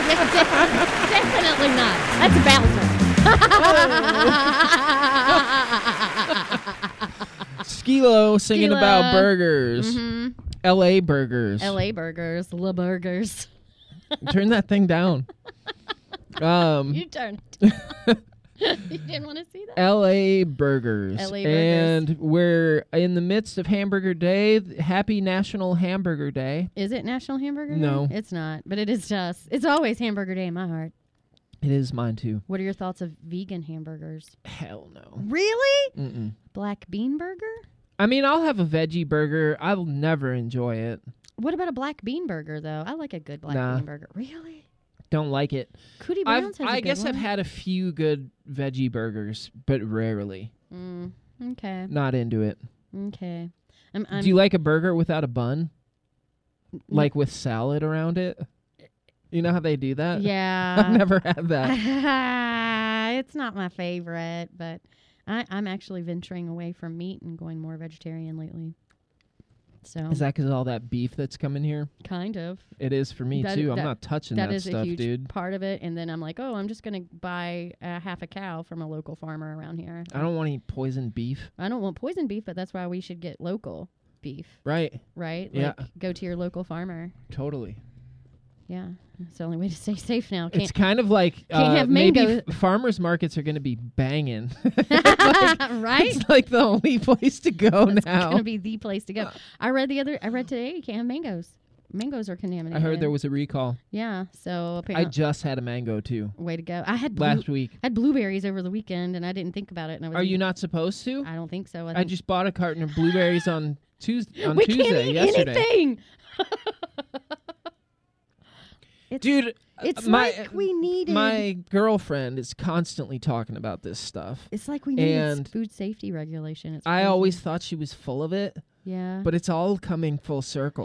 Definitely not. That's Bowser. Skilo singing Skilo. about burgers. Mm-hmm. L.A. burgers. L.A. burgers. La burgers. Turn that thing down. You turned it down. You didn't want to see that? L.A. burgers. LA burgers. And we're in the midst of Hamburger Day. Happy National Hamburger Day. Is it National Hamburger Day? No. It's not, but it is to us. It's always Hamburger Day in my heart. It is mine, too. What are your thoughts of vegan hamburgers? Hell no. Really? Mm-mm. Black bean burger? I mean, I'll have a veggie burger. I will never enjoy it. What about a black bean burger, though? I like a good black Nah. bean burger. Really? Don't like it. Cootie Brown's has a I good guess one. I've had a few good veggie burgers, but rarely. Okay. Not into it. Okay. Do you like a burger without a bun? Like with salad around it? You know how they do that? Yeah. I've never had that. It's not my favorite, but I'm actually venturing away from meat and going more vegetarian lately. So Is that because of all that beef that's coming here? kind of. It is for me, too. I'm not touching that is stuff, a huge dude. part of it. And then I'm like, oh, I'm just going to buy half a cow from a local farmer around here. I don't want any poisoned beef. I don't want poison beef, but that's why we should get local beef, Right. right? Yeah. Like, go to your local farmer. Totally. Yeah. It's the only way to stay safe now. It's kind of like can't have maybe mango. farmers markets are going to be banging. right? It's like the only place to go It's now. going to be the place to go. I read today you can't have mangoes. Mangoes are contaminated. I heard there was a recall. Yeah, so I apparently. just had a mango, too, Way to go. I had last week. had blueberries over the weekend, and I didn't think about it. And I was Are you not supposed to? I don't think so. I just bought a carton of blueberries on Tuesday. we can't eat Yesterday. anything. Dude, It's my like we needed. my girlfriend is constantly talking about this stuff. It's like we needed and food safety regulation. It's I crazy. always thought she was full of it, Yeah. but it's all coming full circle.